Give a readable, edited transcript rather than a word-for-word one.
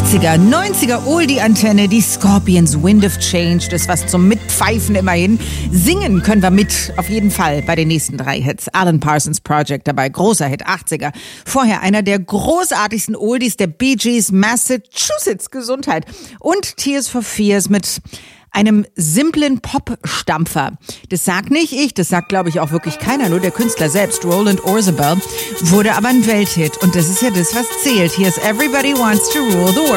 80er, 90er Oldie-Antenne, die Scorpions, Wind of Change, das was zum Mitpfeifen immerhin. Singen können wir mit, auf jeden Fall, bei den nächsten 3 Hits. Alan Parsons Project dabei, großer Hit, 80er. Vorher einer der großartigsten Oldies der Bee Gees, Massachusetts, Gesundheit. Und Tears for Fears mit einem simplen Pop-Stampfer. Das sagt nicht ich, das sagt, glaube ich, auch wirklich keiner, nur der Künstler selbst, Roland Orzabal, wurde aber ein Welthit. Und das ist ja das, was zählt. Here's Everybody Wants to Rule the World.